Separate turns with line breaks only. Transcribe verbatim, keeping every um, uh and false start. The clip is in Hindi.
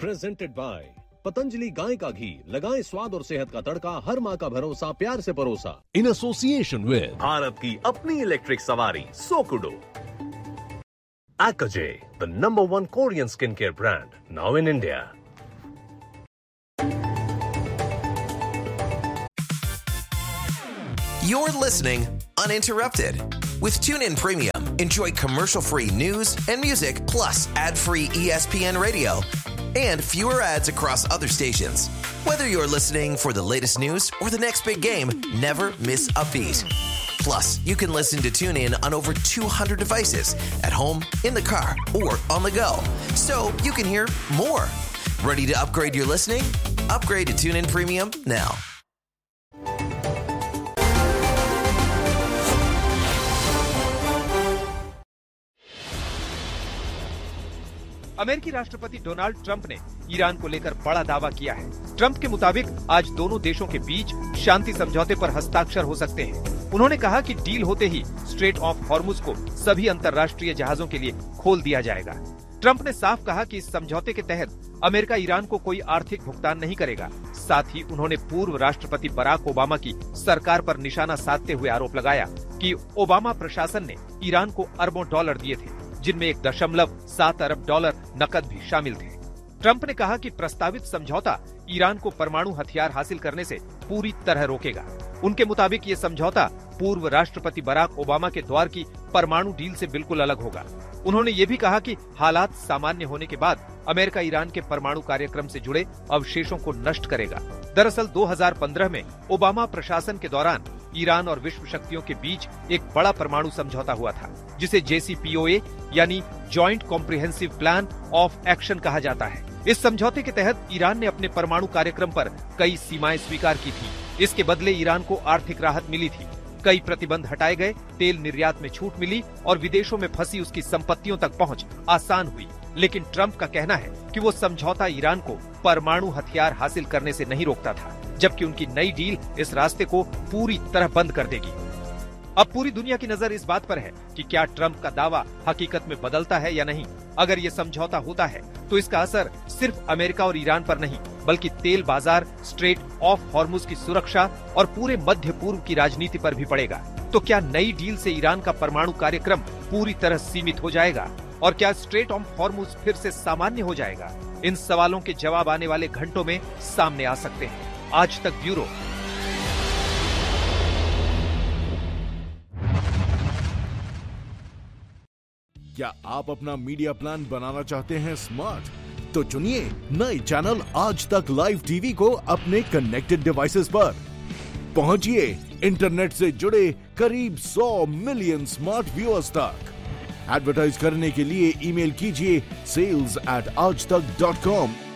प्रेजेंटेड बाय पतंजलि गाय का घी, लगाएं स्वाद और सेहत का तड़का, हर माँ का भरोसा, प्यार से परोसा। इन एसोसिएशन विद भारत की अपनी इलेक्ट्रिक सवारी सोकुडो। Akaje, the number one Korean skincare brand, now in India.
You're listening uninterrupted with TuneIn Premium. Enjoy commercial-free news and music plus ad-free E S P N radio and fewer ads across other stations. Whether you're listening for the latest news or the next big game, never miss a beat. Plus, you can listen to TuneIn on over two hundred devices at home, in the car, or on the go. So you can hear more. Ready to upgrade your listening? Upgrade to TuneIn Premium now.
अमेरिकी राष्ट्रपति डोनाल्ड ट्रंप ने ईरान को लेकर बड़ा दावा किया है। ट्रंप के मुताबिक आज दोनों देशों के बीच शांति समझौते पर हस्ताक्षर हो सकते हैं। उन्होंने कहा कि डील होते ही स्ट्रेट ऑफ हॉर्मुज को सभी अंतर्राष्ट्रीय जहाजों के लिए खोल दिया जाएगा। ट्रंप ने साफ कहा कि इस समझौते के तहत अमेरिका ईरान को कोई आर्थिक भुगतान नहीं करेगा। साथ ही उन्होंने पूर्व राष्ट्रपति बराक ओबामा की सरकार पर निशाना साधते हुए आरोप लगाया कि ओबामा प्रशासन ने ईरान को अरबों डॉलर दिए थे, जिनमें एक दशमलव सात अरब डॉलर नकद भी शामिल थे। ट्रंप ने कहा कि प्रस्तावित समझौता ईरान को परमाणु हथियार हासिल करने से पूरी तरह रोकेगा। उनके मुताबिक ये समझौता पूर्व राष्ट्रपति बराक ओबामा के दौर की परमाणु डील से बिल्कुल अलग होगा। उन्होंने ये भी कहा कि हालात सामान्य होने के बाद अमेरिका ईरान के परमाणु कार्यक्रम से जुड़े अवशेषों को नष्ट करेगा। दरअसल दो हज़ार पंद्रह में ओबामा प्रशासन के दौरान ईरान और विश्व शक्तियों के बीच एक बड़ा परमाणु समझौता हुआ था, जिसे जे सी पी ओ ए यानी joint comprehensive plan of action कहा जाता है। इस समझौते के तहत ईरान ने अपने परमाणु कार्यक्रम पर कई सीमाएं स्वीकार की थी। इसके बदले ईरान को आर्थिक राहत मिली थी, कई प्रतिबंध हटाए गए, तेल निर्यात में छूट मिली और विदेशों में फंसी उसकी संपत्तियों तक पहुंच आसान हुई। लेकिन ट्रंप का कहना है कि वो समझौता ईरान को परमाणु हथियार हासिल करने से नहीं रोकता था, जबकि उनकी नई डील इस रास्ते को पूरी तरह बंद कर देगी। अब पूरी दुनिया की नजर इस बात पर है कि क्या ट्रंप का दावा हकीकत में बदलता है या नहीं। अगर ये समझौता होता है तो इसका असर सिर्फ अमेरिका और ईरान पर नहीं, बल्कि तेल बाजार, स्ट्रेट ऑफ हॉर्मुज की सुरक्षा और पूरे मध्य पूर्व की राजनीति पर भी पड़ेगा। तो क्या नई डील से ईरान का परमाणु कार्यक्रम पूरी तरह सीमित हो जाएगा और क्या स्ट्रेट ऑफ हॉर्मुज फिर से सामान्य हो जाएगा? इन सवालों के जवाब आने वाले घंटों में सामने आ सकते हैं। आज तक ब्यूरो।
क्या आप अपना मीडिया प्लान बनाना चाहते हैं स्मार्ट? तो चुनिए नए चैनल आज तक लाइव टीवी को अपने कनेक्टेड डिवाइसेस पर। पहुंचिए इंटरनेट से जुड़े करीब सौ मिलियन स्मार्ट व्यूअर्स तक। एडवर्टाइज करने के लिए ईमेल कीजिए सेल्स एट आज तक डॉट कॉम